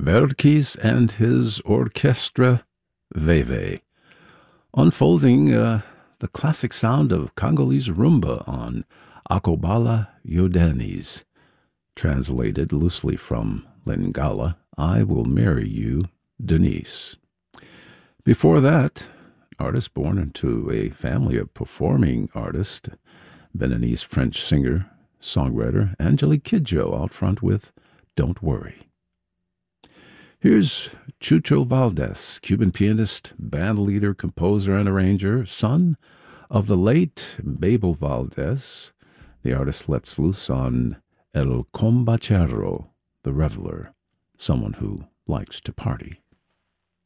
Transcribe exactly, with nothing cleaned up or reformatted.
Verkis and his Orchestra Veve, unfolding uh, the classic sound of Congolese rumba on Akobala Yodanis, translated loosely from Lingala, I Will Marry You, Denise. Before that, artist born into a family of performing artists, Beninese French singer, songwriter Angelique Kidjo out front with Don't Worry. Here's Chucho Valdés, Cuban pianist, band leader, composer, and arranger, son of the late Babel Valdés. The artist lets loose on El Combachero, the reveler, someone who likes to party.